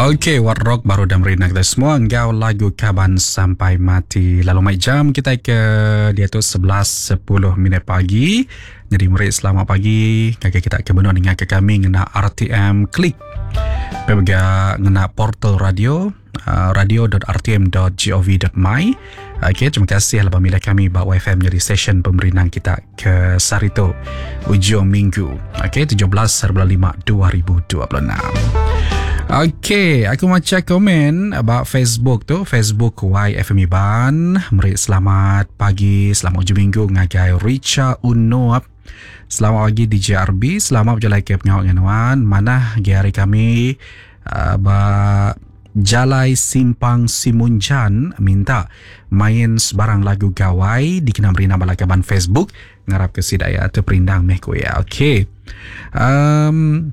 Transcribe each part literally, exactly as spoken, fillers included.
Okey, What Rock baru dah merina kita semua. Engkau lagu Kaban Sampai Mati. Lalu mai jam kita ke dia tu sebelas sepuluh minit pagi. Jadi murid selamat pagi. Kakak kita ke benar dengan ke kami ngena R T M Klik. Pega ngena portal radio uh, radio dot r t m dot gov dot my. Okey, terima kasih lah pemilih kami bawa F M jadi session pemberinan kita ke Sarito ujung minggu. Okey, tujuh belas bulan lima dua ribu dua puluh enam. Okay, aku macam komen about Facebook tu, Facebook Y F M Iban. Murid selamat pagi, selamat ujung minggu ngagai Richa Unoap. Selamat pagi D J R B, selamat berjalan ke pengawal nganuan. Mana hari kami uh, ba Jalai Simpang Simunjan minta main sebarang lagu gawai dikenal beri nama lakaban Facebook. Ngarap ke sidaya atau perindang meh ku ya. Okay. Um,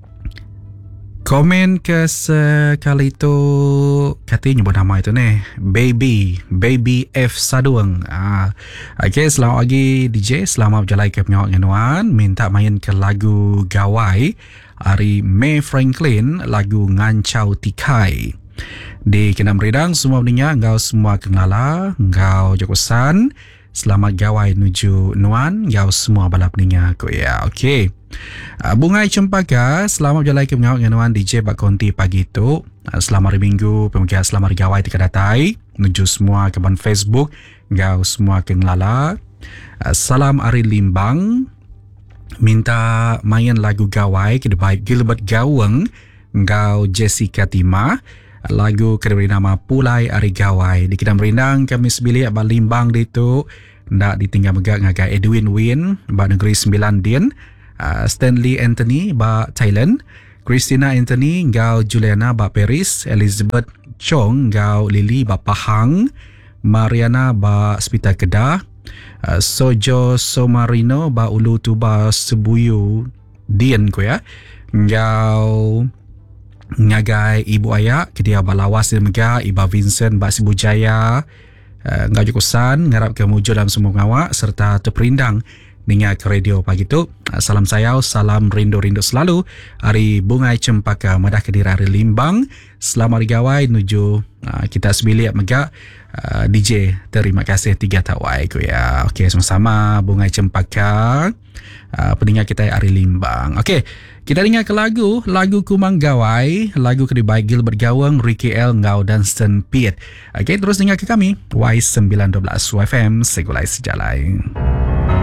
Komen ke sekali tu katanya nyebut nama itu ni Baby Baby F Saduang. ah. Okay, selamat pagi D J, selamat berjalan ke pengawal nganuan. Minta main ke lagu gawai hari May Franklin, lagu Ngancau Tikai. Di Kenam Redang semua beninya, engkau semua kenala, engkau Jokosan. Selamat gawai nuju nuan, engkau semua balap beninya aku ya. Okay. Uh, Bungai Cempaka, selamat berjalan ke pengawal nganuan D J Bak Konti pagi tu. Uh, selamat hari minggu, pemergian selamat hari gawai tika datai. Nuju semua ke ban Facebook, engkau semua kenala. Uh, salam hari limbang. Minta main lagu gawai ke baik Gilbert Gawang, engkau Jessica Tima. Lagu kedua nama Pulai Ari Gawai. Di Kedam Rindang kami sebilik abang limbang di tu. Ndak ditinggal megak ngagai Edwin Win ba Negeri Sembilan Din. Uh, Stanley Anthony ba Thailand. Christina Anthony ngau Juliana ba Paris. Elizabeth Chong ngau Lily ba Pahang. Mariana ba Spita Kedah. Uh, Sojo Somarino ba Ulu tu ba Sebuyu Dian ko ya. Ngau ngagai Ibu Ayak kedia balawas di mega Iba Vincent ba Sibu Jaya. Uh, ngau Jukusan ngarap ke mujur dalam semua ngawak serta terperindang dengar ke radio pagi tu. Uh, salam sayau, salam rindu-rindu selalu. Hari Bungai Cempaka Madah Kedira Hari Limbang. Selamat hari gawai nuju uh, kita sebilik mega. Uh, D J terima kasih tiga tawai ku ya. Okey, sama-sama Bungai Cempaka. Uh, pendengar kita Ari Limbang. Okey, kita dengar ke lagu lagu Kumang Gawai, lagu kedua Gilbert Gawang, Ricky L Ngau dan Stan Piet. Okey, terus dengar ke kami Y sembilan dua belas Y F M Segulai Sejalai.